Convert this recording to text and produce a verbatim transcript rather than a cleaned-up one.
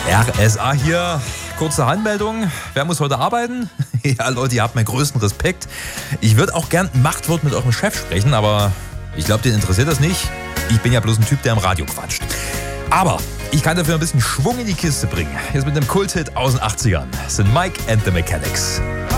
R S A hier, kurze Handmeldung. Wer muss heute arbeiten? Ja, Leute, ihr habt meinen größten Respekt. Ich würde auch gern ein Machtwort mit eurem Chef sprechen, aber ich glaube, den interessiert das nicht. Ich bin ja bloß ein Typ, der im Radio quatscht. Aber ich kann dafür ein bisschen Schwung in die Kiste bringen. Jetzt mit einem Kulthit aus den achtzigern. Das sind Mike and the Mechanics.